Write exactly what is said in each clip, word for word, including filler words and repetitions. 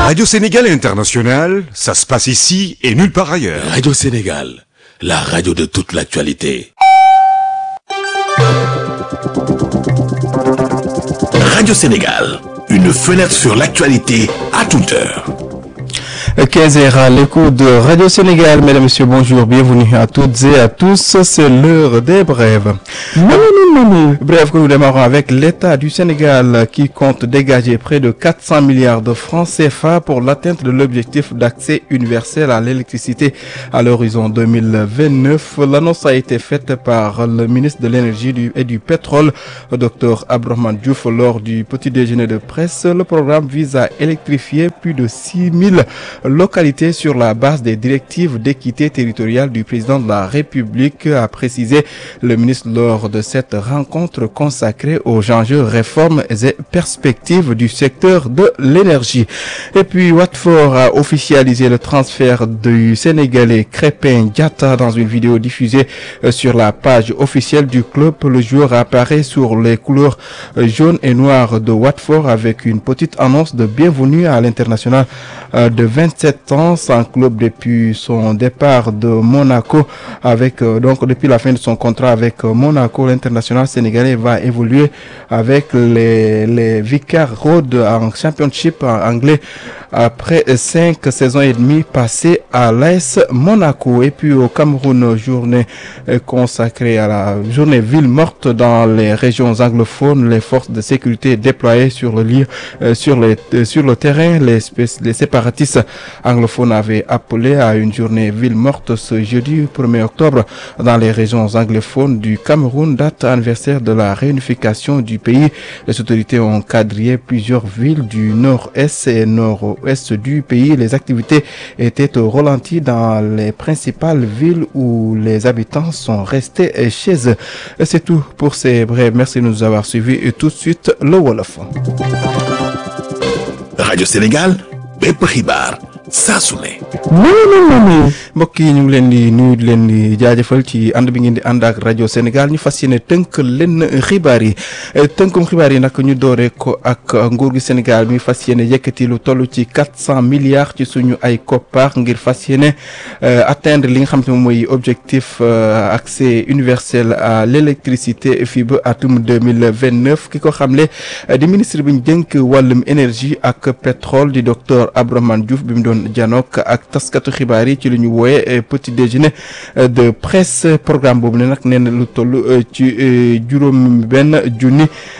Radio Sénégal International, ça se passe ici et nulle part ailleurs. Radio Sénégal, la radio de toute l'actualité. Radio Sénégal, une fenêtre sur l'actualité à toute heure. quinze heures à l'écoute de Radio Sénégal. Mesdames, Messieurs, bonjour, bienvenue à toutes et à tous. C'est l'heure des brèves. Bref, que nous démarrons avec l'État du Sénégal qui compte dégager près de quatre cents milliards de francs C F A pour l'atteinte de l'objectif d'accès universel à l'électricité à l'horizon deux mille vingt-neuf. L'annonce a été faite par le ministre de l'Énergie et du Pétrole, Dr Abdourahmane Diouf, lors du petit déjeuner de presse. Le programme vise à électrifier plus de six mille localités sur la base des directives d'équité territoriale du président de la République, a précisé le ministre lors de cette rencontre consacrée aux enjeux, réformes et perspectives du secteur de l'énergie. Et puis Watford a officialisé le transfert du Sénégalais Krépin Diatta dans une vidéo diffusée sur la page officielle du club. Le joueur apparaît sur les couleurs jaunes et noires de Watford avec une petite annonce de bienvenue à l'international de vingt-sept ans, sans club depuis son départ de Monaco. Avec euh, donc depuis la fin de son contrat avec euh, Monaco, l'international sénégalais va évoluer avec les les Vicar Road en Championship en anglais après cinq saisons et demie passées à l'A S Monaco. Et puis au Cameroun, journée consacrée à la journée ville morte dans les régions anglophones. Les forces de sécurité déployées sur le lieu, euh, sur les euh, sur le terrain. Les, les séparatistes anglophones avaient appelé à une journée ville morte ce jeudi premier octobre dans les régions anglophones du Cameroun, date anniversaire de la réunification du pays. Les autorités ont quadrillé plusieurs villes du nord-est et nord-ouest du pays. Les activités étaient au ralenti dans les principales villes où les habitants sont restés chez eux. C'est tout pour ces brèves. Merci de nous avoir suivis et tout de suite le Wolof. Radio Sénégal, bépp xibaar saa su ne. mbokk yi ñu ngi leen di nuyu di leen di jaajëfal ci ànd bi ngeen di ànd ak rajo Sénégal. ñu fas yéene tënk leen xibaar yi tënkum xibaar yi nag ñu dooree ko ak nguur gi Sénégal mi fas yéene yëkkati lu toll ci quatre cent milliards ci suñu ay koppar ngir fas yéene atteindre li nga xam te moom mooy objectif accès universel à l'électricité fii ba atum deux mille vingt-neuf. ki ko xamle di ministre bi ñu dénk wàllum énergie ak pétrole di docteur Abdourahmane Diouf bi mu doon janook ak taskatu xibaar yi ci lu ñu wooye petit déjeuner de presse. programme boobu ne nag nee na lu toll ci juróom benn junni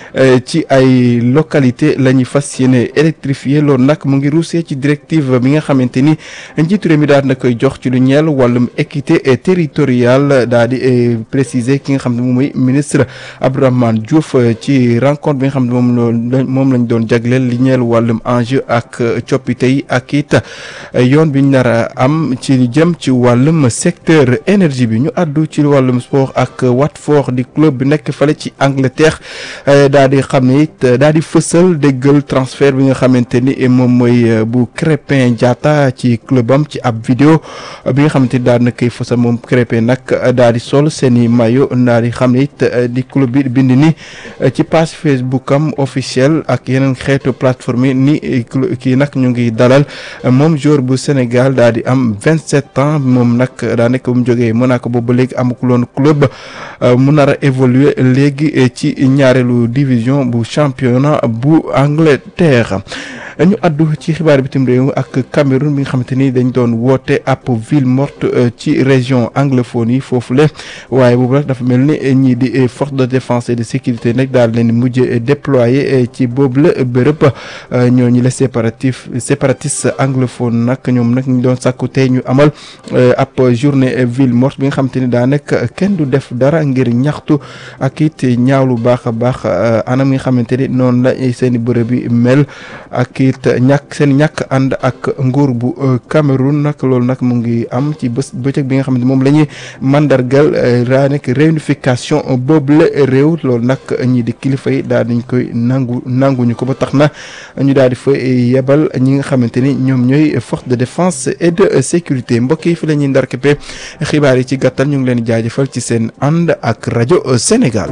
ci ay localité la ñuy fas yéene électrifié. loolu nag mu ngi ruusee ci directive bi nga xamante ni njiitu réew mi daal na koy jox ci lu ñeel wàllum équité territoriale, daal di préciser ki nga xam ne moom mooy ministre Abdourahmane Diouf ci rencontre bi nga xam ne moom moom lañ doon jagleel li ñeel wàllum enjeu ak coppite yi ak it yoon bi ñu nar a am ci jëm ci wàllum secteur énergie bi. ñu àddu ci wàllum sport ak Watford di club bi nekk fale ci Angleterre daal di xam ne it daal di fësal déggal transfert bi nga xamante ni moom mooy bu Krépin Diatta ci clubam ci ab vidéo bi nga xamante ni daal na koy fësal moom Krépin nag daal di sol seen i maillot daal di xam ne it di club bi bind ni ci page Facebook am officiel ak yeneen xeetu plateforme yi ni kii nag ñu ngi dalal moom joueur bu Sénégal daal di am vingt-sept ans. moom nag daa nekk bu mu jógee Monaco boobu ba léegi amukuloon club mu nar a évoluer léegi ci ñaareelu division bu championnat bu Angleterre. ñu addu ci xibaar bitim réew ak Cameroun bi nga xamante ni dañ doon woote ab ville morte ci région anglophone yi foofu le waaye boobu nag dafa mel ni ñii di force de défense et de sécurité nag daal leen mujj déployé ci boobu la bërëb. ñooñu la séparatif séparatiste anglophone nag ñoom nag ñu doon sàkku tey ñu amal ab journée ville morte bi nga xamante ni daa nekk kenn du def dara ngir ñaxtu ak it ñaawlu baax a baax anam nga xamante ni noonu la seen i bërëb bi mel ak it ñàkk seen ñàkk ànd ak nguur bu Cameroun. nag loolu nag mu ngi am ci bés bëccëg bi nga xam ne moom la ñuy mandargal raa nekk réunification boobu la réew. loolu nag ñii di kilifa yi daal dañ koy nangu nanguñu ko ba tax na ñu daal di fa yebal ñi nga xamante ni ñoom ñooy force de défense et de sécurité. mbokk yi fi la ñuy ndarkepe xibaar yi ci gàttal ñu ngi leen jaajëfal ci seen ànd ak rajo Sénégal.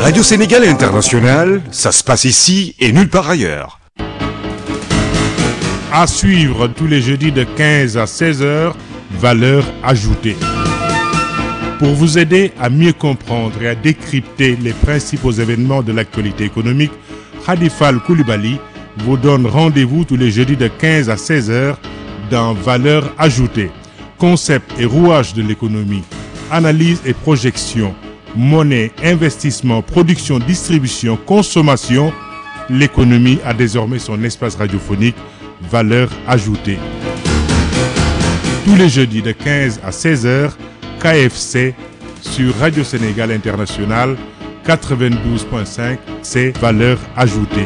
Radio Sénégal International, ça se passe ici et nulle part ailleurs. À suivre tous les jeudis de quinze à seize heures, valeur ajoutée. Pour vous aider à mieux comprendre et à décrypter les principaux événements de l'actualité économique, Khadifal Koulibaly vous donne rendez-vous tous les jeudis de quinze à seize heures dans Valeur ajoutée. Concept et rouage de l'économie, analyse et projection, monnaie, investissement, production, distribution, consommation. L'économie a désormais son espace radiophonique Valeur ajoutée. Tous les jeudis de quinze à seize heures, K F C sur Radio Sénégal International quatre-vingt-douze point cinq, c'est Valeur ajoutée.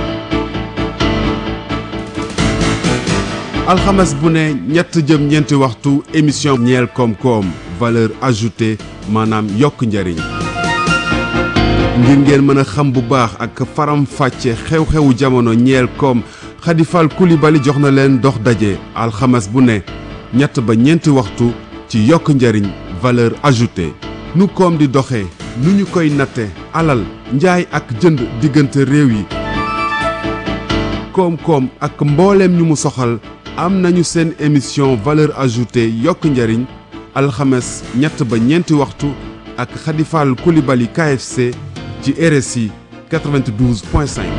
alxames bu ne ñett jëm ñeenti waxtu émission ñeel koom-koom valeur ajoutée maanaam yokk njariñ ngir ngeen mën a xam bu baax ak faram fàcce xew-xewu jamono ñeel koom Khadifal Koulibaly jox na leen dox daje alxames bu ne ñett ba ñeenti waxtu ci yokk njariñ valeur ajoutée nu koom di doxee nu ñu koy natte alal njaay ak jënd diggante réew yi koom-koom ak mbooleem ñu mu soxal am nañu seen émission valeur ajoutée yokk njariñ alxames ñett ba ñeenti waxtu ak Khadifal Koulibaly K F C ci R S I quatre-vingt-douze point cinq.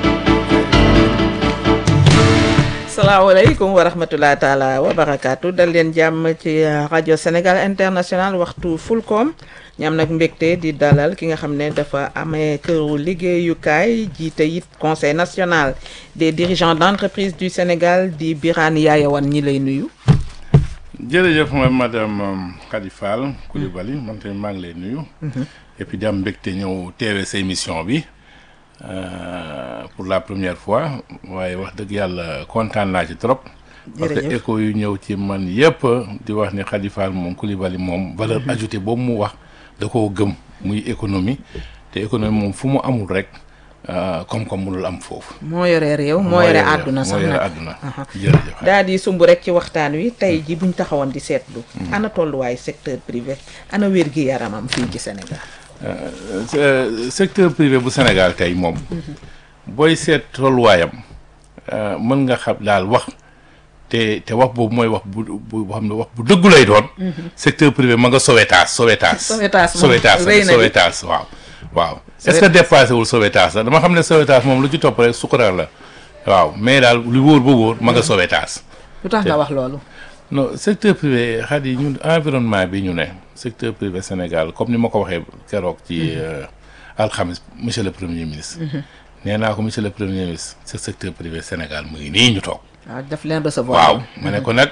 salaamaaleykum wa rahmatulah taala wa barakaatu dal leen jàmm ci rajo Sénégal International waxtu Fulcom ñam nag mbégte di dalal ki nga xam ne dafa amee këru liggéeyukaay jiite it conseil national des dirigeants d'entreprise du Sénégal di Birane Yaya Wane ñi lay nuyu. jërëjëf mooy madame Khadifal Koulibaly man tamit maa ngi lay nuyu. et puis di am mbégte ñëw teewee sa émission bi pour la première fois waaye wax dëgg yàlla kontaan naa ci trop. parce que écho yu ñëw ci man yëpp di wax ni Khadifal moom Koulibaly moom valeur ajoutée boobu mu wax da koo gëm muy économie te économie moom fu mu amul rek koom-koom mënul am foofu. moo yore réew moo yore àdduna sax moo yore nag àdduna. jërëjëf daal di sumb rek ci waxtaan wi tey ji buñ taxawoon di seetlu. ana tolluwaay secteur privé ana wér gi yaramam fii ci Sénégal. secteur privé bu Sénégal tey moom. booy seet tolluwaayam mën nga xam daal wax. te te wax boobu mooy wax bu bu xam ne wax bu dëggu lay doon. secteur privé ma nga Sowétas Sowétas. Sowétas moom Sowétas Sowétas waaw. waaw est-ce que dépassé wul Sowétas la dama xam ne Sowétas moom lu ci topp rek sukuraar la waaw mais daal lu wóor ba wóor ma nga Sowétas. lu tax nga wax loolu. non secteur privé xat yi ñun environnement bi ñu ne secteur privé Sénégal comme ni ma ko waxee keroog ci alxamis monsieur le premier ministre. nee naa ko monsieur le premier ministre ce secteur privé Sénégal mu ngi nii ñu toog. waaw daf leen recevoir. waaw ma ne ko nag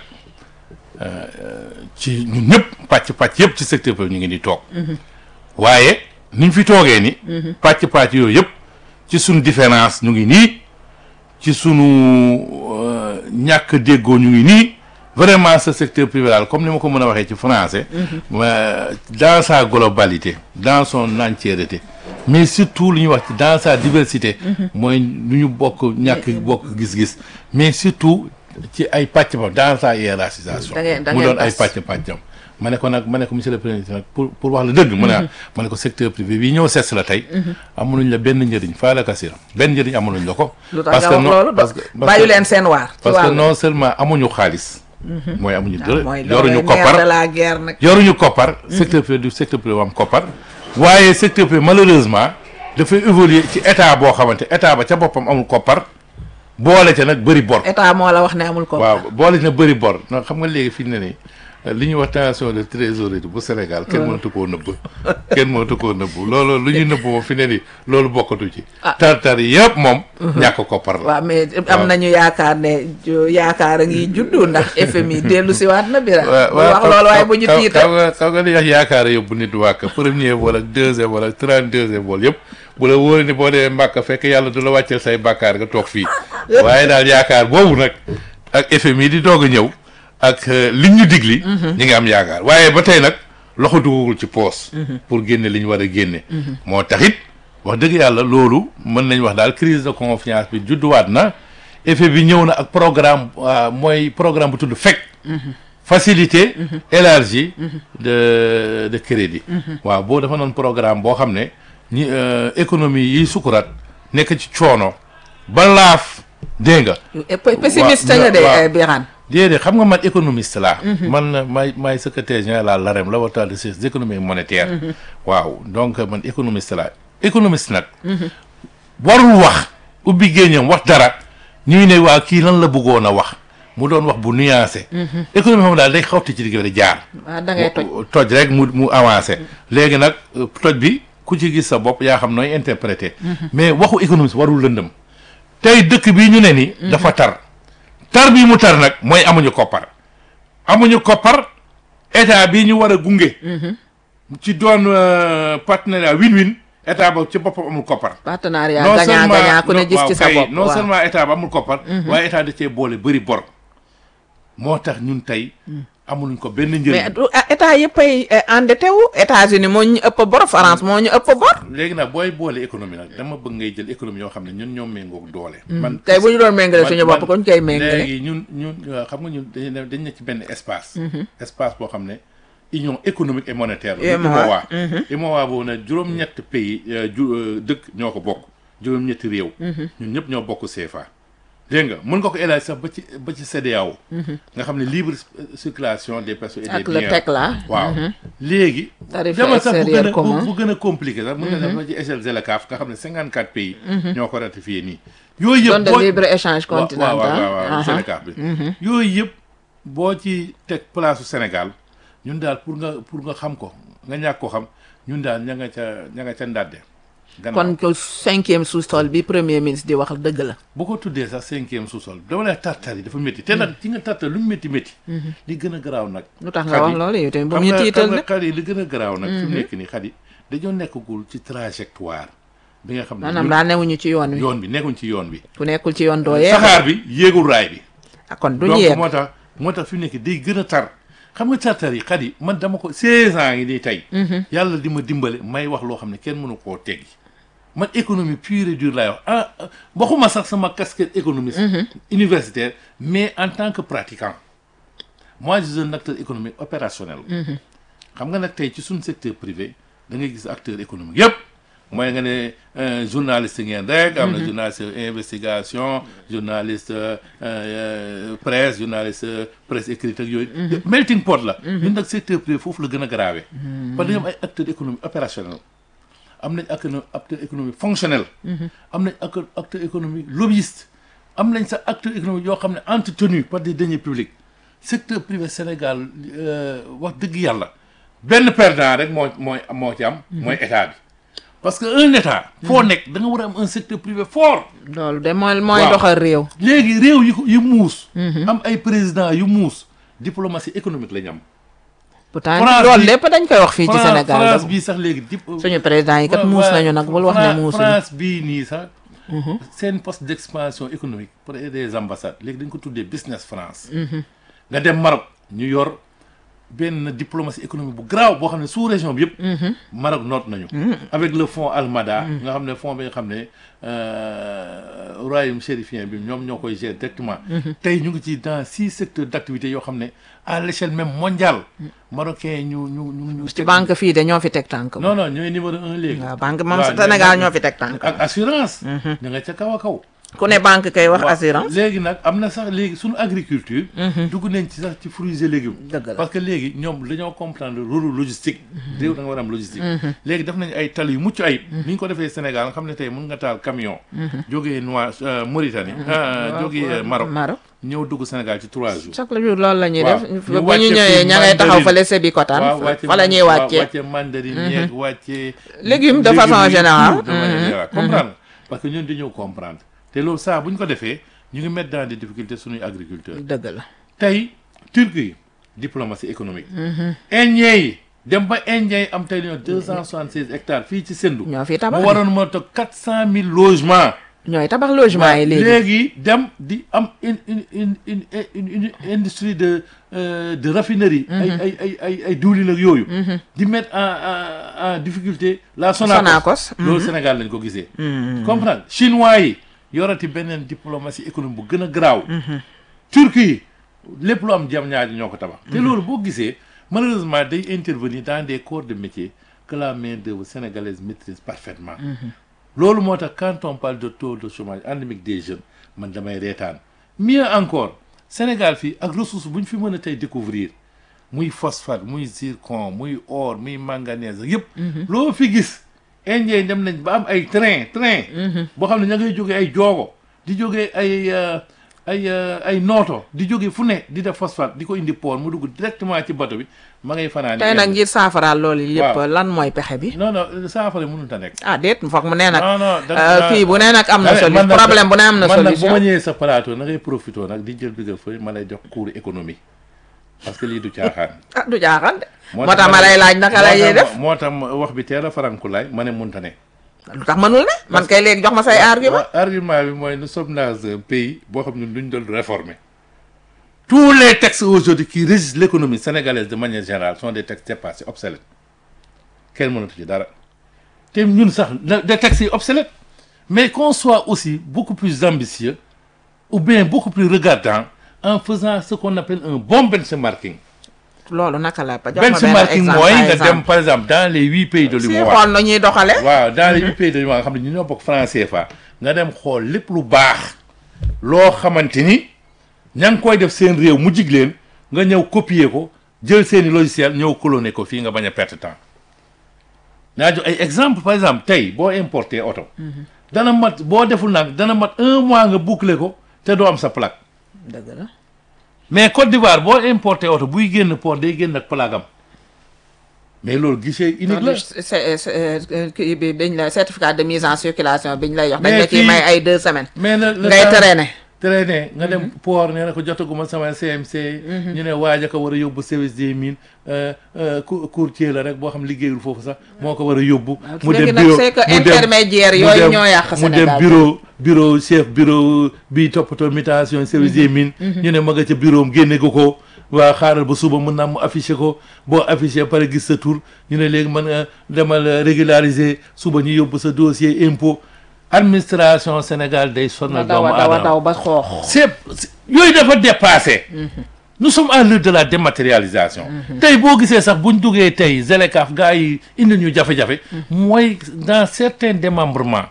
ci ñun ñëpp pàcc pàcc yëpp ci secteur privé ñu ngi di toog. waaye niñ fi toogee ni pàcc pàcc yooyu yëpp ci suñu différence ñu ngi nii ci sunu ñàkk déggoo ñu ngi nii vraiment ce secteur privé daal comme ni ma ko mën a waxee ci français. dans sa globalité dans son entièreté mais surtout lu ñuy wax ci dans sa diversité. mooy lu ñu bokk ñàkk bokk gis-gis mais surtout ci ay pàcc ba dans sa hiérarchisation. mu doon ay pàcc pàccam. ma ne ko nag ma ne ko monsieur le président nag pour pour wax la dëgg. mu ne ma ne ko secteur privé bi ñëw ses la tey. amuluñ la benn njëriñ faa la kasir benn njëriñ amuluñ la ko. parce que non parce que bàyyi leen seen waar. parce que non seulement amuñu xaalis. mooy amuñu dërë yoruñu de koppar la guerre nag. yoruñu koppar. secteur privé du secteur privé am koppar. waaye secteur privé malheureusement dafay évoluer ci état boo xamante état ba ca boppam amul koppar boole ca nag bëri bor. état moo la wax ne amul koppar. waaw boole ca nag bëri bor non xam nga léegi fi mu ne nii li ñuy wax tension de trésorerie bu Sénégal kenn mënatu koo nëbb kenn mënatu koo nëbb loolu lu ñuy nëbb moom fi ne nii loolu bokkatu ci. tar-tar yi yëpp moom. ñàkk koppar la. waaw mais am nañu yaakaar ne yaakaar a ngi juddu ndax F M I dellu si waat na bira wax loolu waaye bu ñu tiita xam nga xam nga li wax yaakaar a yóbbu nit wàkk premier vol ak deuxième vol ak trente deuxième vol yëpp bu la wóoree ni boo demee Mbàkk fekk yàlla du la wàcceel say bàkkaar nga toog fii waaye daal yaakaar boobu nag ak F M I di doog a ñëw ak liñ ñu digli ñi ngi am yaakaar waaye ba tey nag loxo dugagul ci poos pour génne li ñu war a génne moo taxit wax dëgg yàlla loolu mën nañ wax daal crise de confiance bi judduwaat na effet bi ñëw na ak programme mooy programme bu tudd F E C facilité élargie de de crédit waaw boo dafa noon programme boo xam ne ñi euh, économie yi sukuraat nekk ci coono ba laaf dégg nga. pessimiste nga de Birane. déedéet xam nga man économiste laa. man maay maay secrétaire général à l'AREM laboratoire de sciences économiques et monétaires. waaw donc man économiste laa économiste nag. warul wax ubbi géeñam wax dara ñuy ne waa kii lan la bëggoon a wax mu doon wax bu nuancé. économie xam daal day xawti ci digg bi jaar. waaw da ngay toj toj rek mu mu avancé. léegi nag toj bi ku ci gis sa bopp yaa xam nooy interprété. mais waxu économiste warul lëndëm. tey dëkk bi ñu ne ni. dafa tar. tar bii mu tar nag mooy amuñu koppar amuñu koppar état bii ñu war a gunge. ci doon partenariat win-win état ba ci boppam amul koppar. partenariat gagnant gagnant ku ne gis ci sa bopp non seulement état ba amul koppar. waaye état da cee boole bëri bor. moo tax ñun tey. amuluñ ko benn njëriñ. mais état yëpp ay endetté wu États-Unis moo ñu ëpp bor France moo ñu ëpp bor. léegi nag booy boole économie nag dama bëgg ngay jël économie yoo xam ne ñun ñoo méngoog doole. man tey bu ñu doon méngale suñu bopp ko ñu koy méngale. léegi ñun ñun xam nga ñun dañu ne dañ ne ci benn espace. espace boo xam ne union économique et monétaire. U E M O A U E M O A boobu nag juróom-ñett pays ju dëkk ñoo ko bokk juróom-ñetti réew. ñun ñëpp ñoo bokk C F A. dégg nga mën nga ko élargir sax ba ci ba ci C E D E A O. nga xam ne libre circulation des personnes et des biens. ak le T E C là. waaw léegi. tarif demal sax bu gën a commun bu gën a compliqué sax. mën nga def ci échelle ZLECAf nga xam ne cinquante quatre pays. ñoo ko ratifié nii. yooyu yëpp zone de libre échange continental. waaw waaw waaw ZLECAf bi. yooyu yëpp boo ci teg place su Sénégal ñun daal pour nga pour nga xam ko nga ñàkk ko xam ñun daal ña nga ca ña nga ca ndàdde. kon ko cinquième sous-sol bi premier ministre di wax dëgg la. bu ko tuddee sax cinquième sous-sol dama lay tartar yi dafa métti te nag ci nga tartar lu mu métti métti. li gën a garaaw nag. lu tax nga wax loolu yow tamit bu mu ñu tiital nag xar yi li gën a garaaw nag. fi mu nekk nii xar yi dañoo nekkagul ci trajectoire bi nga xam ne. maanaam daa newuñu ci yoon wi. yoon bi nekkuñ ci yoon bi. ku nekkul ci yoon doo yee. saxaar bi yéegul raay bi. ah kon duñu yéeg donc moo tax moo tax fi mu nekk day gën a tar. xam nga tartar yi xar yi man dama ko seize ans yi nii tey. yàlla di ma dimbale may wax loo xam ne kenn mënu koo teggi man économie pure et dure laay wax ah waxuma sax sama casquette économiste universitaire mais en tant que pratiquant moi je suis un acteur économique opérationnel xam nga nag tey ci suñu secteur privé da ngay gis acteur économique yëpp mooy nga ne journaliste ngeen rek am na journaliste investigation journaliste presse journaliste presse écrite ak yooyu melting pot la ñun nag secteur privé foofu la gën a grave parce que dañu am ay acteur économique opérationnel am nañ acteur économique fonctionnel. am nañ acteur économique lobbyiste. am nañ sax acteur économique yoo xam ne entretenu par des deniers publics secteur privé Sénégal wax dëgg yàlla benn perdant rek moo mooy moo ci am. mooy état bi. parce que un état. foo nekk da nga war a am un secteur privé fort. loolu de mooy mooy doxal réew. léegi réew yu yu muus. am ay président yu muus diplomatie économique la ñu am. pourtant loolu lépp dañ koy wax fii ci Sénégal. France bii sax léegi dip suñu président yi kat muus nañu nag bul wax ne muusuñu. France bii nii sax. seen poste d' expansion économique pour des ambassades léegi dañ ko tuddee business France. nga dem Maroc ñu yor benn diplomatie économique bu garaaw boo xam ne sous région bi yëpp. Maroc noot nañu. avec le fonds Almada. nga xam ne fonds bi nga xam ne royaume chérifien bi ñoom ñoo koy gérer directement. tey ñu ngi ci dans six secteurs d' activité yoo xam ne à l' échelle même mondiale. marocain ñu ñu ñu ñu. ci banque fii de ñoo fi teg tànk. non non ñooy numéro un léegi. waaw banque moom Sénégal ñoo fi teg tànk. ak assurance. ñu nga ca kaw a kaw. ku ne banque kay wax assurance. léegi nag am na sax léegi suñu agriculture. dugg nañ ci sax ci fruits et légumes. dëgg la parce que léegi ñoom dañoo comprendre rôle logistique. réew da nga war a am logistique. léegi def nañ ay tali yu mucc ayib. ni ñu ko defee Sénégal nga xam ne tey mën nga taal camion. jógee Noir Mauritanie. jógee Maroc. Maroc ñëw dugg Sénégal ci trois jours. chaque jour loolu la ñuy def. bu ñu ñëwee ña ngay taxaw fële Sébikotane. fa la ñuy wàccee wàcce mandarine yeeg wàcce. légumes de façon générale. comprendre parce que ñun dañoo comprendre. te loolu saa bu ñu ko defee ñu ngi mettre dans des difficultés suñuy agriculteurs. dëgg la tey Turquie diplomatie économique. Indien yi dem ba Indien yi am tey li ñu deux cent soixante seize hectares fii ci Sendou. ñoo fi tabax mu waroon moo toog quatre cent mille logements. ñooy tabax logement yi léegi léegi dem di am une une une une une industrie de de raffinerie. ay ay ay ay ay diwlin ak yooyu. di mettre en en en difficulté. la Sonacos loolu Sénégal lañ ko gisee. comprendre chinois yi. yorati beneen diplomatie économique bu gën a garaaw. Turquie lépp lu am jam ñaari ñoo ko tabax. te loolu boo gisee malheureusement day intervenir dans des corps de métier que la main-d'œuvre sénégalaise maîtrise parfaitement. loolu moo tax quand on parle de taux de chômage endémique des jeunes man damay reetaan mieux encore Sénégal fii ak ressource bu ñu fi mën a tey découvrir muy phosphate muy zircon muy or muy manganèse yëpp. loo fi gis Indien dem nañ ba am ay train train. boo xam ne ña ngay jógee ay joogo di jógee ay ay ay nooto di jógee fu ne di def phosphate di ko indi port mu dugg directement ci bateau bi ma ngay fanaan. tey nag ngir saafaraal loolu yëpp lan mooy pexe bi. non non saafara mënut a nekk. ah déet foog mu nee nag. non non kii bu nee nag am na solution problème bu ne am na solution. man nag bu ma ñëwee sa plateau na ngay profité nag di jël bigal fëy ma lay jox cours économie parce que lii du caaxaan. ah du caaxaan de. moo tax ma lay laaj naka la ñuy def moo tax wax bi teel a faranku laay ma ne mënta ne. lu tax mënul ne man kay léegi jox ma say argument. argument bi mooy nous sommes dans un pays boo xam ne duñ doon réformer. tous les textes aujourd'hui qui régissent l'économie sénégalaise de manière générale sont des textes dépassés obsolètes kenn mënatu ci dara te ñun sax des textes yi obsolètes mais qu'on soit aussi beaucoup plus ambitieux ou bien beaucoup plus regardant en faisant ce qu'on appelle un bon benchmarking. loolu naka la ba jox ma benn benchmarking mooy nga dem par exemple dans les huit pays de l'U M O A. si xool na ñuy doxale waaw dans les huit pays de l'U M O A nga xam ne ñu ñoo bokk franc C F A nga dem xool lépp lu baax loo xamante ni ña ngi koy def seen réew mu jig leen nga ñëw copier ko jël seeni logiciel ñëw cloner ko fii nga bañ a perte temps naa jox ay exemple par exemple tey boo importer oto dana mat boo deful nag dana mat un mois nga boucler ko te doo am sa plaque. dëgg la mais Côte d'Ivoire boo importer oto buy génn port day génn ak plaque am mais loolu guichet unique la. c'est kii bi dañ la certificat de mise en circulation biñ lay jox. dañ la ciy may ay deux semaines. mais le ngay traîner. traîner nga dem port nee na ko jotaguma sama C M C. ñu ne waaj ko war a yóbbu service des mines courtier la rek boo xam liggéeyul foofu sax moo ko war a yóbbu. mu dem bureau c'est que intermédiaire yooyu ñoo yàq Sénégal mu dem bureau bureau chef bureau bi toppatoo mutation service des mines. ñu ne ma nga ca bureau am génne ko ko. waa xaaral ba suba mën naa mu affiché ko boo affiché pare gis sa tur ñu ne léegi mën nga demal régulariser suba ñu yóbbu sa dossier impôt. administration Sénégal day sonal doomu aadama daw ba xoox. c'est yooyu dafa dépassé. nous sommes à l'heure de la dématérialisation. tey boo gisee sax buñ duggee tey Zelekaf gars yi indi ñu jafe-jafe. mooy dans certains démembrements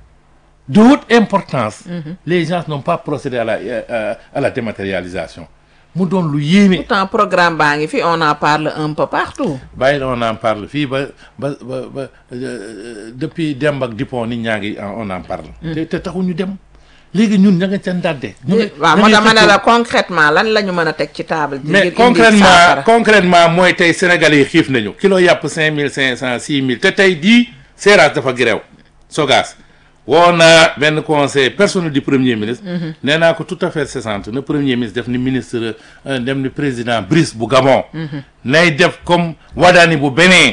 de haute importance. les gens n'ont pas procédé à la à la dématérialisation. mu doon lu yéeme. pourtant programme baa ngi fi on en parle un peu partout. bàyyi on en parle fii ba ba ba ba depuis Demba ak Dupont nit ñaa ngi on en parle. te te taxu ñu dem léegi ñun ña nga ca ndàdde. waaw moo tax ma ne la concrètement lan la ñu mën a teg ci table. mais concrètement concrètement mooy tey Sénégalais yi xiif nañu. kilo yàpp cinq mille cinq cent six mille te tey jii Seras dafa gréew Sogas. woo naa benn conseil personnel du premier ministre. nee naa ko tout à fait cessante na premier ministre def ni ministre dem ni président Brice bu Gabon. nay def comme Wadani bu Bénin.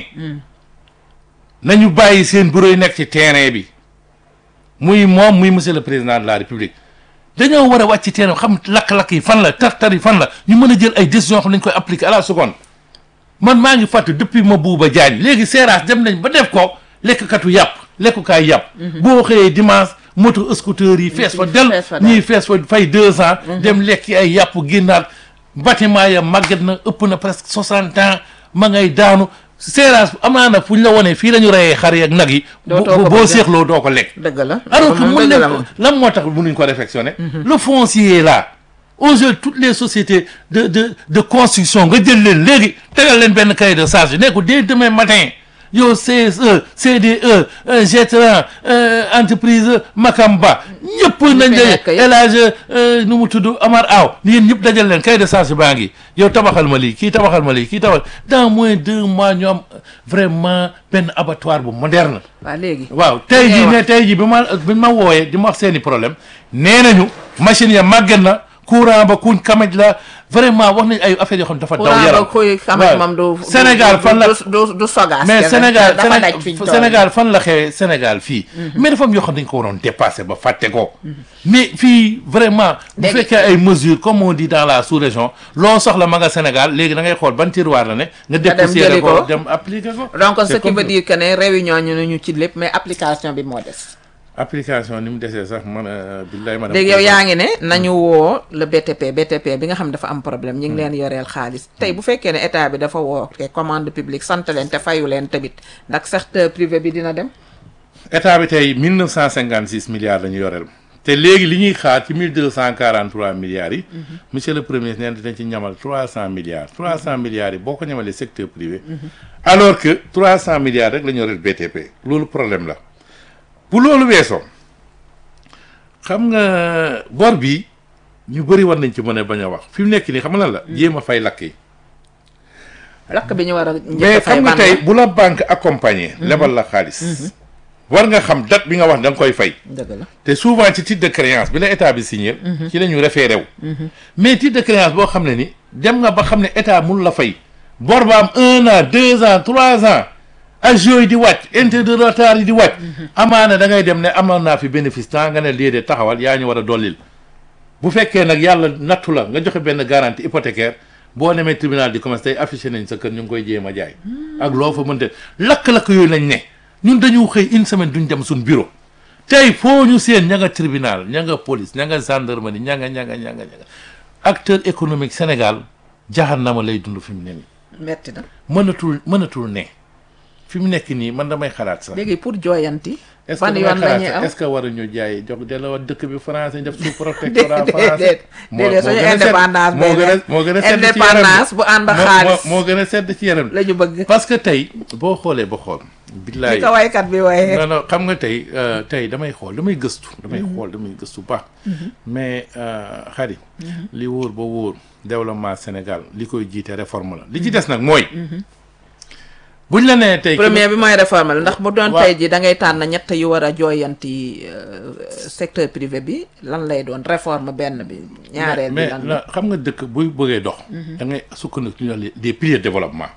nañu bàyyi seen bureau yi nekk ci terrain bi muy moom muy monsieur le président de la république dañoo war a wàcc ci terrain xam lakk-lakk yi fan la tar-tar yi fan la ñu mën a jël ay décisions xam nañ koy appliquer à la seconde man maa ngi fàtte depuis Mabouba Diagne léegi Seras dem nañ ba def ko lekkatu yàpp. lekkukaay yàpp. boo xëyee dimanche moto scooter yi fees fa del ñii fees fa fay deux ans. dem lekki ay yàpp génnaat bâtiment ya màgget na ëpp na presque soixante ans ma ngay daanu Seras am naa nag fu ñu la wonee fii la ñu reyee xar yi ak nag yi. boo seexloo doo ko lekk. dëgg la alors que mën nañ lan moo tax mënuñ ko réflexionner. le foncier là aujourd'hui toutes les sociétés de de de construction nga jël leen léegi tegal leen benn cahier de charge ne ko dès demain matin. yow C S E C D E Getran entreprise Makamba ñëpp nañ de El Hadj nu mu tudd Amar Aw yéen ñëpp dajal leen cahier de charge baa ngi yow tabaxal ma lii kii tabaxal ma lii kii tabax dans moins de deux mois ñu am vraiment benn abattoir bu moderne. waaw léegi waaw tey jii ne tey jii bi ma bi ma wooyee di ma wax seeni problème nee nañu machine ya màgget na courant ba kuñ kamaj la vraiment wax nañ ay affaires yoo xam ne dafa daw yaram waaw Sénégal fan la du du Sogas mais Sénégal Sénégal fan la xewee Sénégal fii mais dafa am yoo xam ne dañ ko waroon dépasser ba fàtte ko mais fii vraiment bu fekkee ay mesures comme on dit dans la sous-région loo soxla ma nga Sénégal léegi da ngay xool ban tiroir la ne nga déposé ko dem appliquer ko donc ce qui veut dire que ne réunion ñu ñu ci lépp mais application bi moo des application ni mu desee sax man billaay ma. léegi yow yaa ngi ne nañu woo le B T P B T P bi nga xam dafa am problème ñu ngi leen yoreel xaalis tey bu fekkee ne état bi dafa woo te commande publique sant leen te fayu leen tamit ndax secteur privé bi dina dem. état bi tey mille neuf cent cinquante six milliards la ñu yoreel te léegi li ñuy xaar ci mille deux cent quarante trois milliards yi. monsieur le premier nee na dinañ ci ñamal trois cent milliards. trois cent milliards yi boo ko ñamalee secteur privé. alors que trois cent milliards rek la ñu yoreel B T P loolu problème la. bu loolu weesoo xam nga bor bi ñu bëri war nañ ci mën a bañ a wax fi mu nekk nii xam nga lan la jéem a fay lakk yi. lakk bi ñu war a njëkk mais a fay xam nga tey bu la banque accompagner. lebal la xaalis. war nga xam date bi nga wax da nga koy fay. dëgg la te souvent ci titre de créance bi la état bi signé. ci la ñu référé wu. mais titre de créance boo xam ne ni dem nga ba xam ne état mun la fay bor ba am un an deux ans trois ans. agio yi di wàcc intérêt de retard yi di wàcc amaana da ngay dem ne amoon naa fi bénéfice temps nga ne lii de taxawal yaa ñu war a dollil bu fekkee nag yàlla nattu la nga joxe benn garantie hypothécaire boo demee tribunal di commerce tey affiché nañ sa kër ñu ngi koy jéem a jaay ak loo fa mënte lakk-lakk yooyu lañ ne ñun dañu xëy une semaine duñ dem suñ bureau tey foo ñu seen ña nga tribunal ña nga police ña nga gendarmerie ña nga ña nga ña nga ña nga acteur économique Sénégal jahannama lay dund fi mu ne nii metti na mënatul mënatul ne fi mu nekk nii man damay xalaat sax. léegi pour jooyanti. est-ce fan que yoon damay la ñuy xalaat am sax est-ce que waruñu jaay jox delloo dëkk bi français def sous protectorat français. déedéet déedéet suñu indépendance moo gën a moo gën a sedd ci yaram indépendance bu ànd ak xaalis moo gën a sedd ci yaram la ñu bëgg. parce que tey boo xoolee ba xool. billaay li ko waykat bi waaye. non non xam nga tey tey damay xool damay gëstu. damay xool damay gëstu baax. mais xarit. li wóor ba wóor développement Sénégal li koy jiite réforme la li ci des nag mooy. buñ la nee tey. premier bi mooy réforme la ndax bu doon waaw tey ji da ngay tànn ñett yu war a jooyanti secteur privé bi lan lay doon réforme benn bi. ñaareel bi lan mais xam nga dëkk buy bëggee dox. da ngay sukkandiku ñu ne des piliers de développement.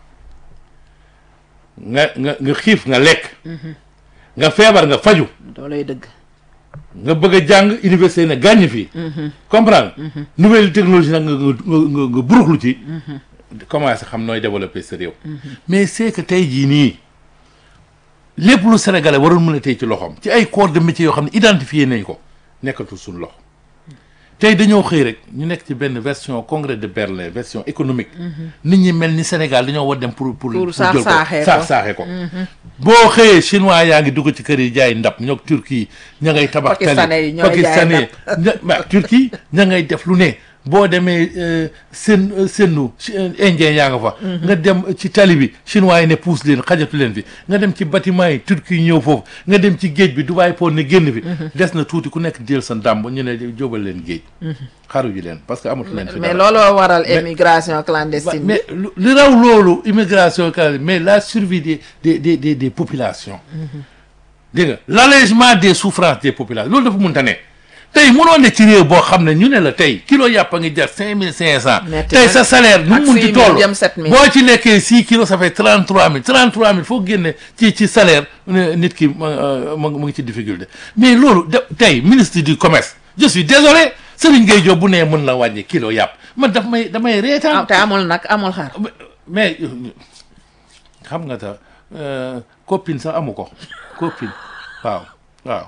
nga nga nga xiif nga lekk. nga feebar nga faju. loolay dëgg. nga bëgg a jàng université ne gàññ fii. comprendre nouvelle technologie nag nga nga nga nga buruxlu ci. commencé xam nooy développer sa réew. mais c'est que tey jii nii lépp lu sénégalais waroon mën a tey ci loxoom ci ay corps de métier yoo xam ne identifié nañ ko nekkatul suñu loxo tey dañoo xëy rek ñu nekk ci benn version congrès de Berlin version économique. nit ñi mel ni Sénégal dañoo war dem pour pour. pour saax saaxee ko saax saaxee ko. boo xëyee chinois yaa ngi dugg ci kër yi jaay ndap ñoog Turquie ña ngay tabax. pakistanais yi ñooy jaay ndap pakistanais Turquie ña ngay def lu ne. boo demee seen seenu indien yaa nga fa. nga dem ci tali bi chinois yi ne pousse leen xajatu leen fi nga dem ci bâtiment yi turki yi ñëw foofu nga dem ci géej bi Dubaï port ne génn fi. des na tuuti ku nekk jël sa ndàmb ñu ne jóbal leen géej. xaru ji leen parce que amatu leen fi mais looloo waral immigration clandestine. mais li raw loolu immigration clandestine mais la survie des des des des des populations. dégg nga l'allègement des souffrances des populations loolu dafa mënta ne. tey mënoo ne ci réew boo xam ne ñu ne la tey kilo yàpp a ngi jar cinq mille cinq cent. tey sa salaire nu mu mun ci toll boo ci lekkee six kilos ça fait trente trois mille trente trois mille foo génne ci ci salaire nit ki mu ngi ci difficulté mais loolu de tey ministre du commerce je suis désolé Serigne Gueye Diop bu nee mën la wàññi kilo yàpp man daf may damay reetaan. te amul nag amul xaar. mais xam nga ta copine sax amu ko copine waaw. waaw.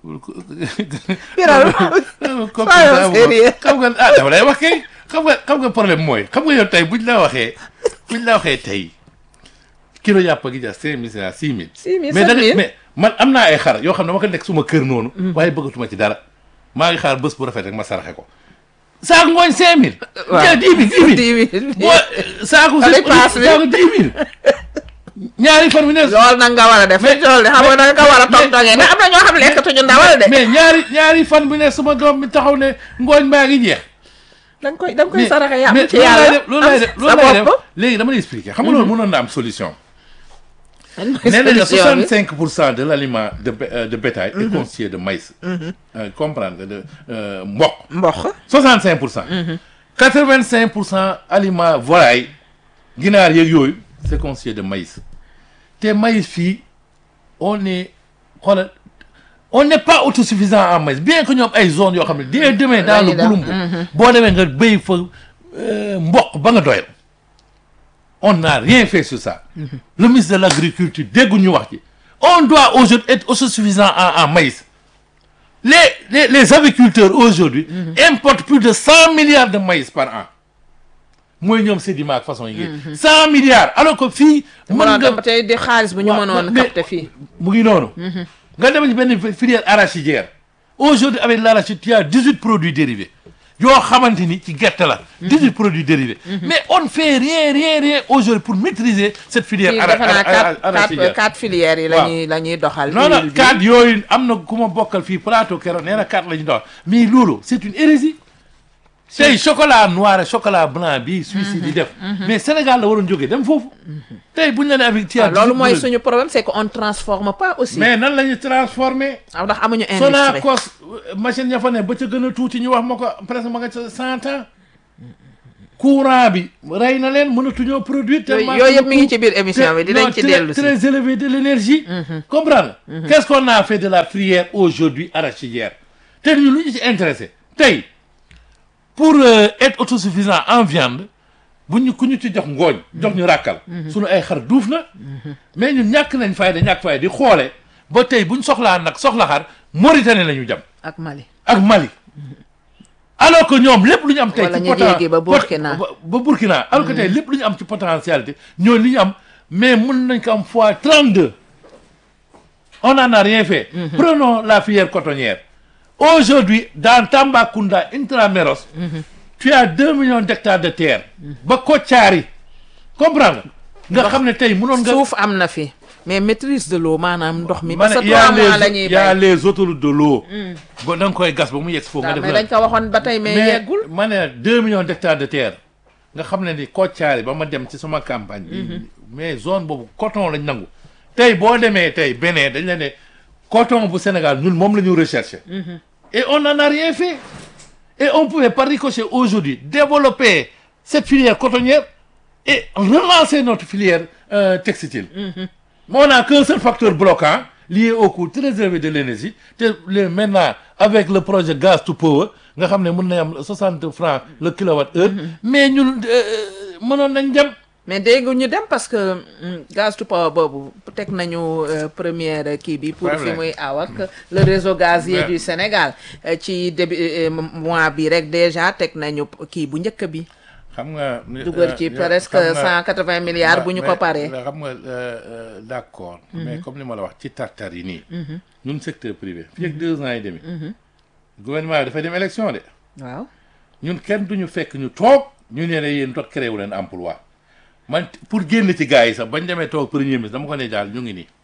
Biral xam nga ah dama lay wax kay xam nga xam nga problème mooy xam nga yow tey buñ la waxee buñ la waxee tey kilo yàpp gi jar cinq mille six mille. six mille mais da mais man am naa ay xar yoo xam ne ma ko nekk suma kër noonu. waaye bëggatuma ci dara maa ngi xaar bés bu rafet rek ma saraxe ko. saako ngooñ cinq mille. waaw dix mille dix mille. boo saako saako dix mille. ñaari fan bi ne. loolu nag nga war a def. mais loolu de xam nga da nga war a toog toogee mais am na ñoo xam lekkatuñu ndawal de. mais ñaari ñaari fan bi ne suma doom bi taxaw ne ngooñ baa ngi jeex. da nga koy da nga koy saraxe yaa mais ci yàlla loolu laay def loolu laay def léegi dama lay expliquer. xam nga loolu mënoon na am solution. nee nañ la soixante-cinq pour cent de l'aliment de de bétail est constitué de maïs. comprendre de mboq. mboq. soixante-cinq pour cent. quatre-vingt-cinq pour cent aliment volaille ginaar yeeg yooyu c'est constitué de maïs. te maïs fii on est xoolal on n'est pas autosuffisant en maïs bien que ñoom ay zones yoo xam ne dès demain dans le Gouloumbou boo demee nga béy fa mboq ba nga doyal on n'a rien fait sur ça. Le ministre de l'agriculture dégguñu wax ci on doit aujourd'hui être autosuffisant en en maïs les les les agriculteurs aujourd'hui importent plus de cent milliards de maïs par an mooy ñoom sédiment ak façon yi ngeen cent milliards alors que fii mën nga tey di xaalis bu ñu mënoon capter fii mu ngi noonu nga dem ci benn filière arachidière aujourd'hui avec l'arachide tu as dix-huit produits dérivés yoo xamante ni ci gerte la dix-huit produits dérivés mais on ne fait rien rien rien aujourd'hui pour maîtriser cette filière arachidière quatre filières yi lañuy la ñuy doxal non non quatre yooyu am na ku ma bokkal fii plateau keroog nee na quatre la ñuy doxal mais loolu c'est une hérésie tey chocolat noir et chocolat blanc bi Suisse yi di def mais Sénégal la waroon jógee dem foofu tey buñu la ne avec ci loolu mooy suñu problème c'est que on transforme pas aussi mais nan la ñuy transformer ndax amuñu industrie Sonacos machine ya fa ne ba ca gën a tuuti ñu wax ma ko presque ma nga ca cent ans courant bi rey na leen mënatuñoo produire tellement yooyu yëpp mi ngi ci biir émission bi dinañ ci dellu si très élevé de l'énergie comprendre qu'est-ce qu'on a fait de la filière aujourd'hui arachidière te ñu lu ñu ci intéressé tey pour euh, être autosuffisant en viande bu ñu ku ñu ci jox ngooñ jox ñu ràkkal suñu ay xar duuf na mais ñun ñàkk nañ fayda ñàkk fayda di xoole ba tey buñ soxlaa nag soxla xar Mauritanie la ñu jam ak Mali ak Mali alors que ñoom lépp lu ñu am tey wala ci ñu jéegi ba Burkina ba ba Burkina alors que tey lépp lu ñu am ci potentialité ñoo li ñu am mais mën nañ ko am fois trente-deux on n'en a rien fait prenons la filière cotonnière aujourd'hui dans Tambacounda intramuros tu as deux millions d'hectares de terre ba Kotiari comprendre nga xam ne tey mënoon nga suuf am na fi mais maîtrise de l'eau maanaam ndox mi ma parce ne que y a trois mois la ñuy les y a bay les autoroutes de l'eau ba da nga koy gas ba mu yegg foofu nga def mais dañ ko waxoon ba tey mais yeggul ma ne deux millions d'hectares de terre nga xam ne ni Kotiari ba ma dem ci sama campagne bi mais zone boobu coton lañ nangu tey boo demee tey Bénin dañ la ne coton bu Sénégal ñun moom la ñu recherché et on n'en a rien fait et on pouvait par ricochet aujourd'hui développer cette filière cotonnière et relancer notre filière euh, textile mais on n'a qu'un seul facteur bloquant lié au coût très élevé de l'énergie te le maintenant avec le projet gaz to power nga xam ne mën nañ am soixante francs le kilowatt heure mais ñun mënoon nañ dem mais dégg ñu dem parce que gaz to power boobu teg nañu première kii bi pour fi muy aw ak le réseau gazier du Sénégal ci début mois bi rek déjà teg nañu kii bu njëkk bi xam nga dugal ci presque cent quatre-vingts milliards bu ñu ko paree xam nga d'accord mais comme li ma la wax ci tartar yi nii ñun secteur privé fii ak deux ans et demi gouvernement bi dafay dem élection de waaw ñun kenn duñu fekk ñu toog ñu ne ne yéen toog créé wu leen emploi man pour génn ci gars yi sax bañ demee toog premier ministre dama ko ne daal ñu ngi nii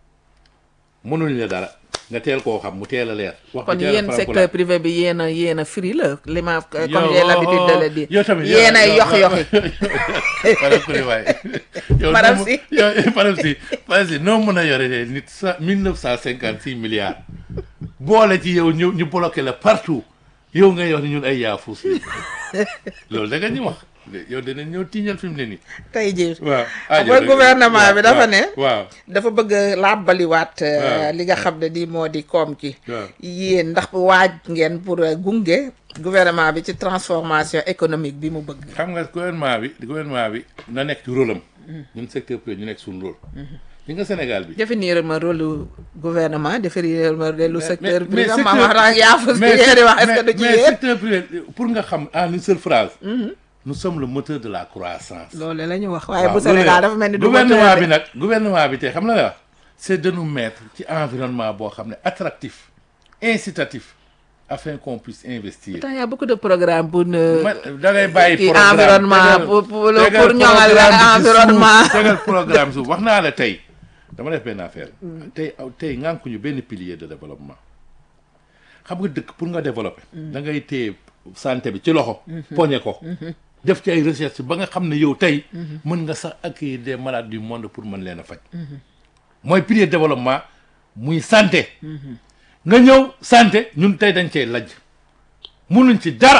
mënuñu la dara nga teel koo xam mu teel a leer. wax kon yéen secteur privé bi yéen a yéen a firi la li ma comme j'ai l'habitude de le dire. yow tamit yéen a yox yoxi. madame Coly waaye. madame si yow madame si madame si noo mën a yore nit cent mille neuf cent cinquante six milliards boole ci yow ñu ñu bloqué la partout yow nga yor ñun ay yaafus loolu da nga ñu wax. yow danañ ñëw tiiñal fi mu ne nii. tey jii waaw ba gouvernement bi dafa ne. waaw dafa bëgg a làbbaliwaat. li nga xam ne nii moo di koom ci. yéen ndax waaj ngeen pour gunge gouvernement bi ci transformation économique bi mu bëgg. xam nga gouvernement bi gouvernement bi na nekk ci rôle am. ñun secteur privé ñu nekk suñu rôle. li nga Sénégal bi. définir ma rôle gouvernement définir ma rôle secteur privé. mais ma wax rek yaa fas bi ngeen di wax est-ce que du ci mais secteur privé pour nga xam en une seule phrase. nous sommes le moteur de la croissance. loolu la ñu wax waaye bu Sénégal dafa mel ni du gouvernement bi nag gouvernement bi tey xam na la wax c'est de nous mettre ci environnement boo xam ne attractif incitatif afin qu'on puisse investir. pourtant y a beaucoup de programmes pour ne. da ngay bàyyi programme environnement pour pour pour ñoŋal environnement. tegal programme suuf wax naa la tey dama def benn affaire. tey tey ngànkuñu benn pilier de développement xam nga dëkk pour nga développer. da ngay téye santé bi ci loxo. poñe ko. def ci ay recherche ba nga xam ne yow tey mën nga sax accueillir des malades du monde pour mën leen a faj mooy pilier développement muy santé nga ñëw santé ñun tey dañ cey lajj munuñ ci dara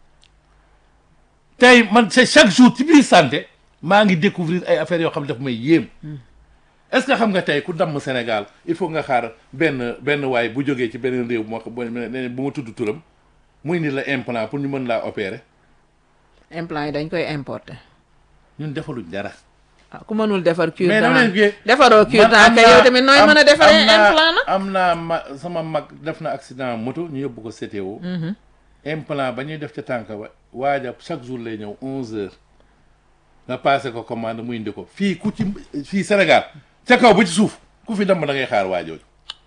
tey man c'est chaque jour ci biir santé maa ngi découvrir ay affaires yoo xam ne daf may yéem est-ce que xam nga tey ku damm Sénégal il faut nga xaar benn benn waay bu jógee ci beneen réew moo xam bu ma tudd turam muy ni la implant pour ñu mën laa opérer implant yi dañ koy importer. ñun defaluñ dara ah ku mënul defar cure mais dent dama leen gée defaroo cure dent kay yow tamit nooy mën a defaree implant nag. am naa ma sama mag def na accident moto ñu yóbbu ko C T O. implant ba ñuy def ca tànk ba waaja chaque jour lay ñëw onze heures nga passé ko commande mu indi ko fii ku ci fii Sénégal ca kaw ba ci suuf ku fi dem da ngay xaar waajooju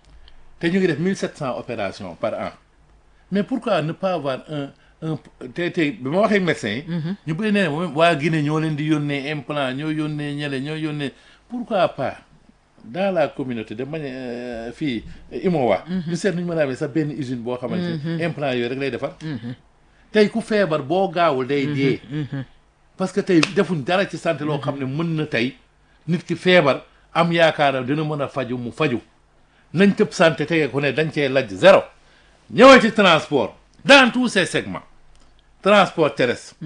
te ñu ngi def mille sept cent opérations par an mais pourquoi ne pas avoir un un te te bi ma waxee médecin yi ñu bëri ne moom waa Guinée ñoo leen di yónnee implant ñoo yónnee ñele ñoo yónnee pourquoi pas dans la communauté de manière fii Imowa ñu seet nuñu mën a amee sax benn usine boo xamante ne implant yooyu rek lay defar tey ku feebar boo gaawul day dee parce que tey defuñ dara ci santé loo xam ne mën na tey nit ki feebar am yaakaaram dina mën a faju mu faju nañ tëb santé tege ku ne dañ cee lajj zéro ñëwee ci transport dans tous ces segments transport terrestre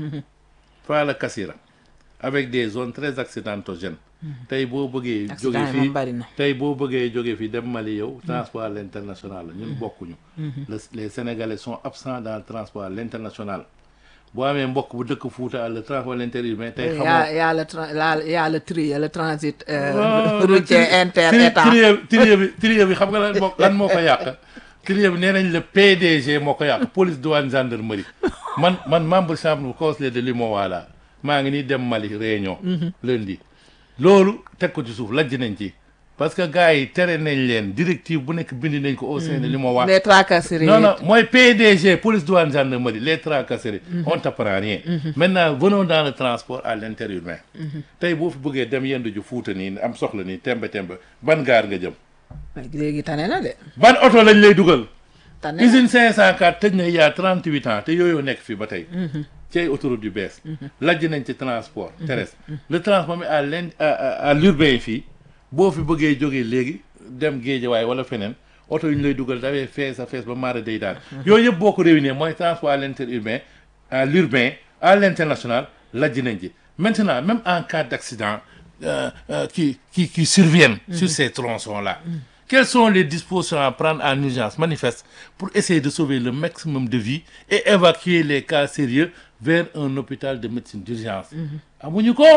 fa la Kassira avec des zones très accidentogènes tey boo bëggee jóge fii tey boo bëggee jóge fii dem Mali yow transport à l'international la ñun bokkuñu les Sénégalais sont absents dans le transport à l'international boo amee mbokk bu dëkk Fuuta le transport interurbain tey xam nga y a le y a le tri le transit routier inter état trier bi trier bi xam nga lan moo lan moo ko yàq trier bi nee nañ le P D G moo ko yàq police douane gendarmerie man man membre chambre conseiller de l'Umowa la maa ngi nii dem Mali réunion lundi loolu teg ko ci suuf lajj nañ ci parce que gars yi tere nañ leen directive bu nekk bindi nañ ko au sein de l'Umowa les tracasseries non non mooy P D G police douane gendarmerie les tracasseries on t'apprend rien maintenant venons dans le transport à l'interurbain tey boo fi bëggee dem yendu ju Fuuta nii am soxla nii tembe tembe ban gaar nga jëm léegi tane na de ban oto lañ lay dugal tane usine cinq cent quatre tëj na il y a trente-huit ans te yooyu nekk fii ba tey ci ay autoroute yu bees lajj nañ ci transport terrestre le transport mi à l'in à l'urbain fii boo fi bëggee jógee léegi dem Géejawaay wala feneen oto yu ñu lay dugal dafay fees a fees ba maara day daal yooyu yëpp boo ko réunir mooy transport à l'interurbain à l'urbain à l'international lajj nañ ci maintenant même en cas d'accident euh, euh, qui qui qui surviennent sur ces tronçons là quelles sont les dispositions à prendre en urgence manifeste pour essayer de sauver le maximum de vies et évacuer les cas sérieux vers un hôpital de médecine d'urgence amuñu ko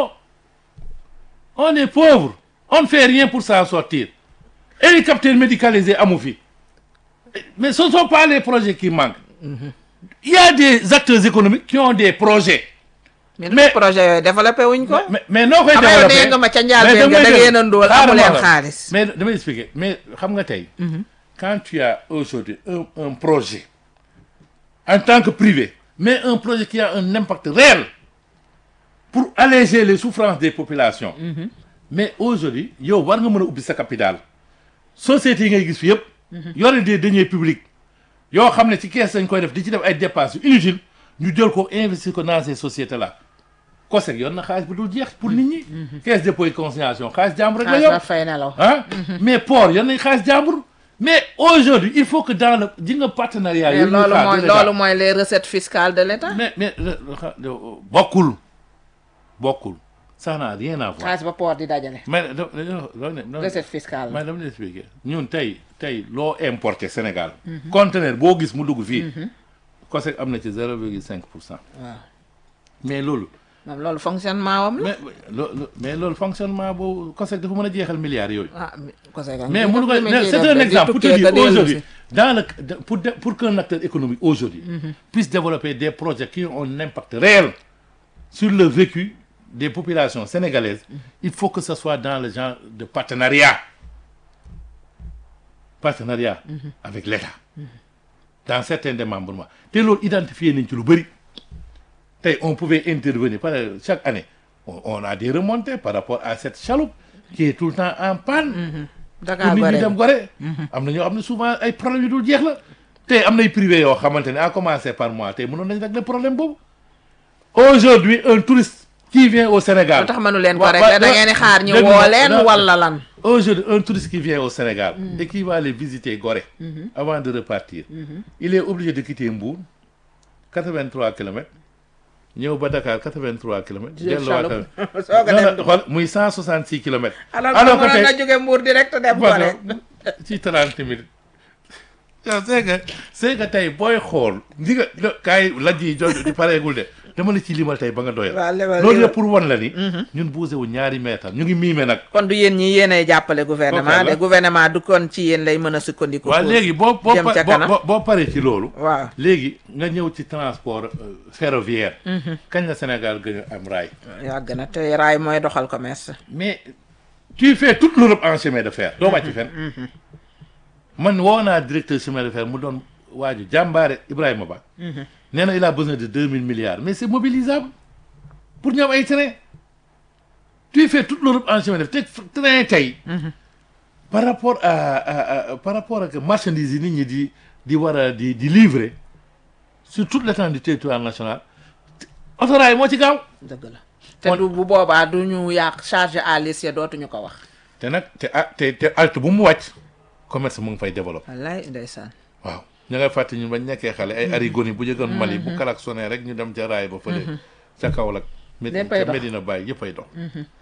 on est pauvre on ne fait rien pour s'en sortir hélicoptère médicalisé amu fi mais ce ne sont pas les projets qui manquent il y a des acteurs économiques qui ont des projets mais projet yooyu développé wuñ ko mais mais noo koy développé nga ma ca njaal ben nga da ngeen a ndóol amu leen xaalis mais damay expliquer mais xam nga tey quand tu as aujourd'hui un un projet en tant que privé mais un projet qui a un impact réel pour alléger les souffrances des populations mais aujourd'hui yow war nga mën a ubbi sa capital sociétés yi ngay gis fi yëpp yore des deniers publics yoo xam ne ci kees dañ koy def di ci def ay dépenses inutiles ñu jël ko investir ko dans ces sociétés là COSEC yor na xaalis bu dul jeex pour nit ñi caisse dépôt et consignation xaalis jàmbur rek la yor fay na la ah mais port yor nañ xaalis jàmbur mais aujourd'hui il faut que dans le ji nga partenariat mais loolu mooy loolu mooy les recettes fiscales de l'État mais mais bokkul bokkul ça n'a rien à voir xaalis ba port di dajale mais recette fiscale mais dama leen expliquer ñun tey tey loo importé Sénégal conteneur boo gis mu dugg fii COSEC am na ci zéro virgule cinq pour cent waaw mais loolu moom loolu fonctionnement wam la mais loolu mais loolu fonctionnement boobu COSEC dafa mën a jeexal milliards yooyu ah COSEC mais mënu ko c'est un exemple pour te dire aujourd'hui dans le pour pour qu'un acteur économique aujourd'hui puisse développer des projets qui ont un impact réel sur le vécu des populations sénégalaises il faut que ce soit dans le genre de partenariat partenariat avec l'État dans certains démembrements te loolu identifier nañ ci lu bëri tey on pouvait intervenir par chaque année on, on a des remontées par rapport à cette chaloupe qui est tout le temps en panne Dakar nit ñi dem Gorée am na ñoo xam ne souvent ay problèmes yu dul jeex la tey am nay privé yoo xamante ne à commencer par moi tey mënoon nañ régler problème boobu aujourd'hui un touriste qui vient au Sénégal lu tax mënu leen ko rek da ngeen di xaar ñu woo leen wala lan aujourd'hui un touriste qui vient au Sénégal et qui va aller visiter Gorée avant de repartir il est obligé de quitter Mbour quatre-vingt-trois kilomètres ñëw ba Dakar quatre-vingt-trois kilomètres delluwaat xool muy cent soixante-six kilomètres alors que tey nga jóge Mbour direct dem Gorée ci trente minutes yow c'est que c'est que tey booy xool ndi nga kaay lajj yi jo di pareegul de dama la ci limal tey ba nga doyal. waaw lebal loolu yëpp pour wan la ni. ñun bousé wu ñaari meetar ñu ngi miime nag. kon du yéen ñi yéenay jàppale gouvernement de gouvernement du kon ci yéen lay mën a sukkandiku. waaw léegi boo boo jëm ca kanam boo boo paree ci loolu. waaw léegi nga ñëw ci transport ferroviaire. kañ la Sénégal gën a am raay. yàgg na te raay mooy doxal commerce. mais tu fais toute l'Europe en chemin de fer doo wàcc fenn. man woo naa directeur chemin de fer mu doon waaju jàmbaare Ibrahima Ba. nee na il a besoin de deux mille milliards mais c'est mobilisable pour ñu am ay train tu fais toute l'Europe en chemin de fer te train tey. par rapport à, à, à par rapport ak marchandises yi nit ñi di di war a di di livrer sur toute l'étendue du territoire national autorail moo ci gaaw. dëgg la te du bu boobaa du ñu yàq charge à l'essieu dootuñu ko wax. te nag te ah te te alt bu mu wàcc commerce mu ngi fay développé. wallaay ndeysaan. waaw ña ngay fàtte ñun bañ nekkee xale ay Arigoni bu jëgoon Mali bu kalak sonné rek ñu dem ca raay ba fële ca Kaolack. léppay dox ca Medina Baye yëppay dox.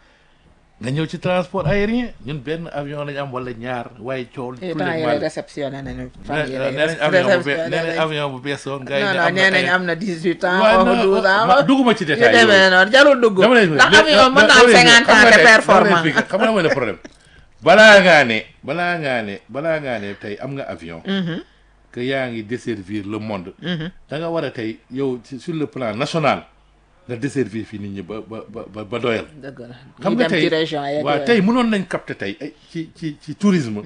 nga ñëw ci transport aérien ñun benn avion lañ am wala ñaar waaye coow. tous les temps réceptionné nañu. nee nañ avion bu bees nee nañ avion bu bees woon. gars yi non non nee nañ am na dix-huit ans. waaw ou douze ans dugguma ci détail yu demee noonu jarul dugg. dama lay ndax avion mën na am cinquante ans de performance. xam nga mooy le problème balaa ngaa ne balaa ngaa ne balaa ngaa ne tey am nga avion. que yaa ngi desservir le monde. da nga war a tey yow sur le plan national. nga desservir fii nit ñi ba ba ba ba doyal. dëgg la xam nga tey waaw tey mënoon nañ capter tey ay ci ci ci tourisme.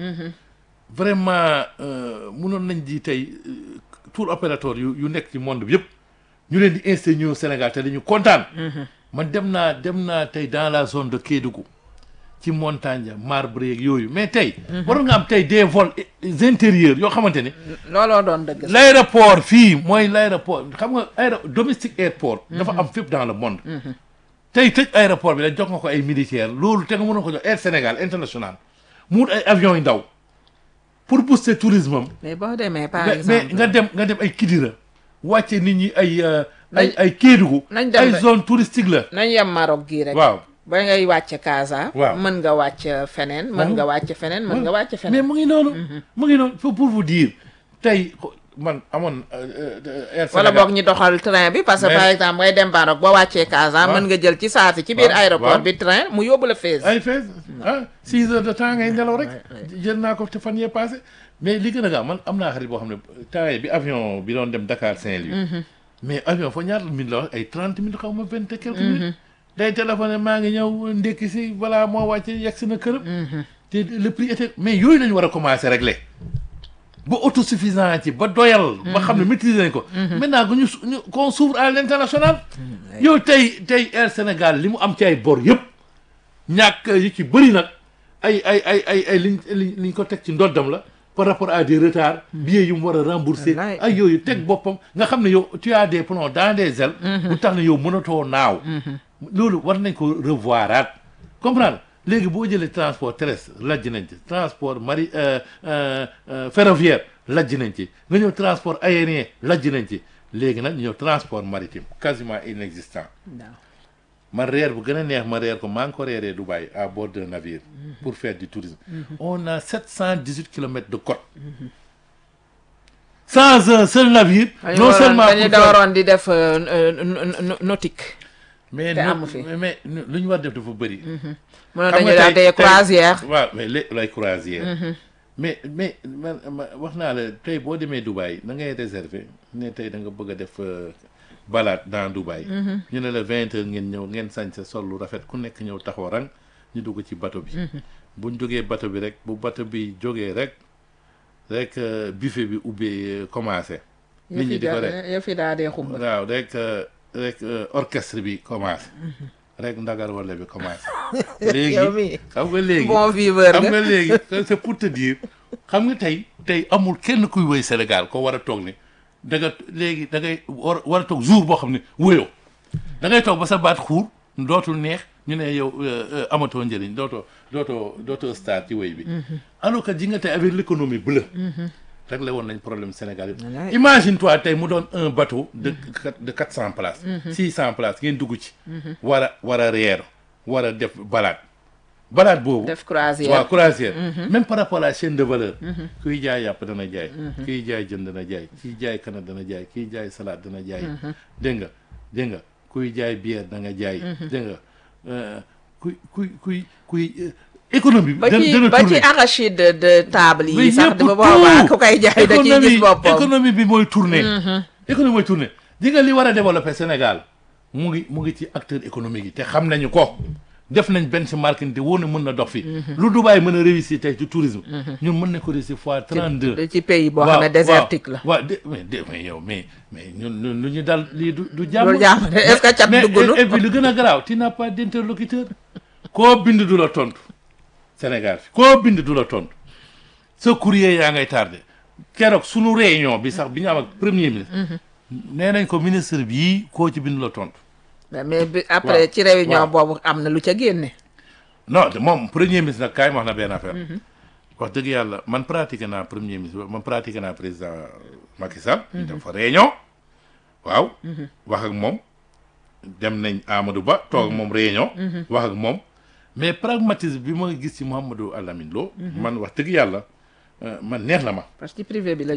vraiment mënoon nañ di tey tour opérateur yu yu nekk ci monde bi yëpp ñu leen di installer ñëw Sénégal te dañu kontaan. man dem naa dem naa tey dans la zone de Kédougou ci montagne marbre yeeg yooyu mais tey. waroon nga am tey des vols intérieurs yoo xamante ne. looloo doon dëgg. l' aéroport fii mooy l' aéroport xam nga aéro domestique airport. dafa am fépp dans le monde. tey tëj aéroport bi la jox nga ko ay militaires loolu te nga mënoon ko jox Air Sénégal international mu wut ay avions yu ndaw pour booster tourisme am. mais boo demee par exemple mais nga dem nga dem ay Kidira wàcce nit ñi ay ay ay Kédougou. nañ dem ay zone touristique la. nañ yem Maroc gii rek. waaw. ba ngay wàcc Casa. waaw mën nga wàcc feneen. mën nga wàcc feneen mën nga wàcc feneen. mais mu ngi noonu. mu ngi noonu pour vous dire tey man amoon. wala boog ñu doxal train bi parce que par exemple ngay dem Maroc boo wàccee Casa. mën nga jël ci saasi ci biir aéroport bi train mu yóbbu la Fès. ay Fès ah six heures de temps ngay nelaw rek. jël naa ko te fan yee passé mais li gën a gaaw man am naa xarit boo xam ne temps bi avion bi doon dem Dakar Saint-Louis. mais avion fa ñaata minutes la wax ay trente minutes xaw ma vingt et quelques minutes. day téléphoné maa ngi ñëw ndekki si voilà moo wàcce yegg si na këram. te le prix était mais yooyu lañu war a commencer régler ba autosuffisant ci ba doyal. ba xam ne maîtriser nañ ko. maintenant que ñu ñu qu'on s'ouvre à l'international. yow tey tey Air Sénégal li mu am ci ay bor yëpp ñàkk yi ci bëri nag ay ay ay ay ay liñ liñ ko teg ci ndoddam la par rapport à des retards. billets yu mu war a rembourser. ay yooyu teg boppam nga xam ne yow tu as des plombs dans des ailes. bu tax ne yow mënatoo naaw. loolu war nañ ko revoiraat comprendre léegi boo jëlee transport terrestre lajj nañ ci transport mari ferroviaire lajj nañ ci nga ñëw transport aérien lajj nañ ci léegi nag ñu ñëw transport maritime quasiment inexistant man reer bu gën a neex ma reer ko maa ngi ko reeree Dubaï à bord d'un navire pour faire du tourisme on a sept cent dix-huit kilomètres de côte sans un seul navire non seulement dañu waroon di def nautique mais mais lu ñu war def dafa bëri. mënoon nañu daal des croisières. waaw mais léegi lay croisière. mais mais man wax naa la tey boo demee Dubaï da ngay réserver ne tey da nga bëgg a def balade dans Dubaï. ñu ne la vingt heures ngeen ñëw ngeen sañ sa sol lu rafet ku nekk ñëw taxaw rang ñu dugg ci bateau bi. buñ jógee bateau bi rek bu bateau bi jógee rek rek buffet bi ubbee commencé. nit ñi di ko rek yëf yi daa dee xumb. waaw rek. rek orchestre bi commencé rek ndagar wala bi commencé léegi xam nga léegi bon viveur xam nga léegi c'est pour te dire xam nga tey tey amul kenn kuy woy Sénégal ko war a toog ni da nga léegi da ngay war war a toog jour boo xam ne wóyoo da ngay toog ba sa baat xuur dootul neex ñu ne yow amatoo njëriñ dootoo dootoo dootoo star ci woy bi alors que ji nga tey avec l'économie bleue réglé woon nañ problème Sénégal yi imagine toi tey mu doon un bateau de de quatre cent places six cent places ngeen dugg ci war a war a reer war a def balade balade boobu def croisière waaw croisière même par rapport à la chaîne de valeur kuy jaay yàpp dana jaay kiy jaay jën dana jaay kiy jaay kana dana jaay kiy jaay salade dana jaay dégg nga dégg nga kuy jaay bière da nga jaay. dégg nga euh, kuy kuy kuy kuy euh, économie bi. ba dana ci dana ba ci tourner. arachide de table yi mais sax yëpp dafa boobaa tout. ku koy jaay da ciy gis économie boppam. économie bi mooy tourner. économie mooy tourner di nga li war a développer Sénégal mu ngi mu ngi ci acteur économique yi te xam nañu ko. def nañ benchmarking te wóor na mën na dox fi lu Dubaï mën a réussir tey ci tourisme. ñun mën na ko réussir fois trente-deux. ci pays boo xam ne désertique la. waaw de mais de mais yow mais mais ñun ñun lu ñu dal lii du du jàmm. du jàmm de est-ce que cat dugg mais et puis lu gën a garaaw tu n'as pas d'interlocuteur. koo bind du la tontu Sénégal fi koo bind du la tontu sa courrier yaa ngay tardé keroog sunu réunion bi sax bi ñu am ak premier ministre. nee nañ ko ministre bii koo ci bind la tontu. mais bi après ci réunion boobu am na lu ca génne. non de moom premier ministre nag kaay ma wax na benn affaire. wax dëgg yàlla man pratiqué naa premier ministre man pratiqué naa président Macky Sall. ñu dem fa réunion. waaw. wax ak moom dem nañ Amadou Ba toog ak moom réunion. wax ak moom mais pragmatisme bi ma gis ci Mouhamadou Alamine Lo. man wax dëgg yàlla man neex na ma. parce que privé bi la